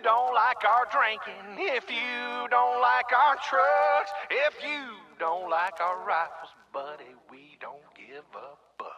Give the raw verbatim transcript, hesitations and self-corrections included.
don't like our drinking, if you don't like our trucks, if you don't like our rifles, buddy, we don't give a fuck.